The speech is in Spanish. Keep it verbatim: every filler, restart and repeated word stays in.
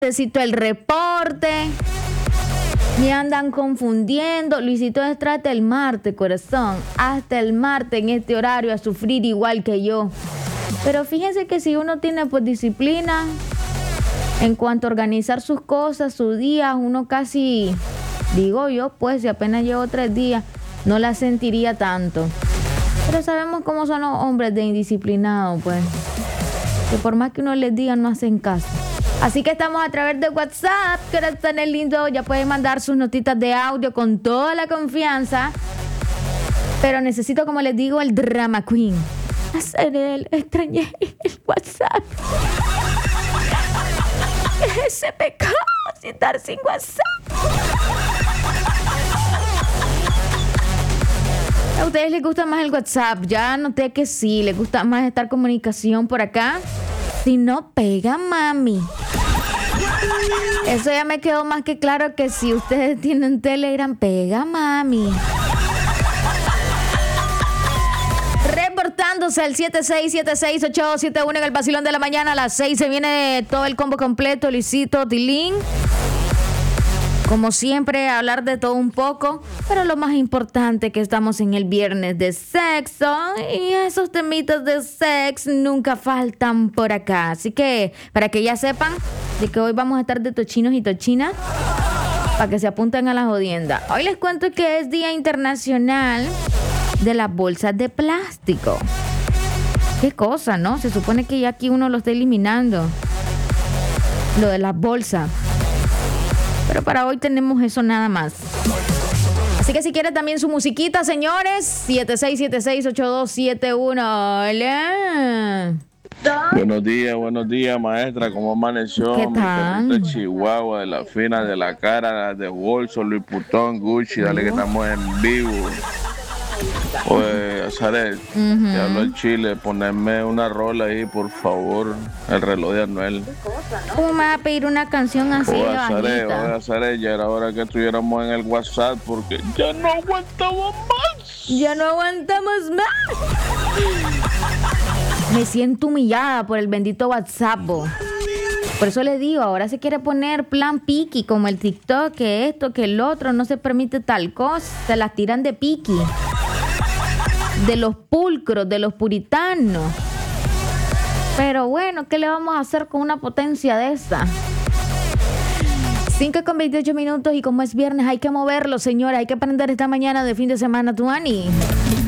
necesito el reporte. Me andan confundiendo. Luisito entra hasta el martes, corazón. Hasta el martes en este horario a sufrir igual que yo. Pero fíjense que si uno tiene pues disciplina en cuanto a organizar sus cosas, sus días, uno casi, digo yo, pues si apenas llevo tres días, no la sentiría tanto. Pero sabemos cómo son los hombres de indisciplinados, pues. Que por más que uno les diga, no hacen caso. Así que estamos a través de WhatsApp, que ahora está en el lindo. Ya pueden mandar sus notitas de audio con toda la confianza. Pero necesito, como les digo, el drama queen. Hacer el extrañé el WhatsApp. ¿Qué es ese pecado? Estar sin WhatsApp. ¿A ustedes les gusta más el WhatsApp? Ya noté que sí, les gusta más estar comunicación por acá. Si no, pega, mami. Eso ya me quedó más que claro que si ustedes tienen Telegram, pega, mami. Reportándose al siete seis siete seis ocho dos siete uno en el vacilón de la mañana. A las seis se viene todo el combo completo. Luisito, Tilín. Como siempre, hablar de todo un poco, pero lo más importante que estamos en el viernes de sexo y esos temitas de sexo nunca faltan por acá. Así que, para que ya sepan de que hoy vamos a estar de tochinos y tochinas, para que se apunten a la jodienda. Hoy les cuento que es Día Internacional de las Bolsas de Plástico. Qué cosa, ¿no? Se supone que ya aquí uno lo está eliminando, lo de las bolsas. Pero para hoy tenemos eso nada más. Así que si quieren también su musiquita, señores, siete seis siete seis ocho dos siete uno. Hola. Buenos días, buenos días, maestra. ¿Cómo amaneció? ¿Qué tal? Mi perrito Chihuahua, de la fina, de la cara, de bolso, Louis Vuitton, Gucci. Dale que estamos en vivo. Pues, Azaret, uh-huh. Te hablo el Chile. Ponerme una rola ahí, por favor. El reloj de Anuel. ¿Cómo me va a pedir una canción así de Azaret, oye, Azaret, ya era hora que estuviéramos en el WhatsApp porque ya no aguantamos más. Ya no aguantamos más. Me siento humillada por el bendito WhatsApp, bo. Por eso le digo, ahora se quiere poner plan piqui, como el TikTok, que esto, que el otro, no se permite tal cosa. Se las tiran de piqui. De los pulcros, de los puritanos. Pero bueno, ¿qué le vamos a hacer con una potencia de esa? cinco con veintiocho minutos y como es viernes hay que moverlo, señora. Hay que aprender esta mañana de fin de semana, Tuani.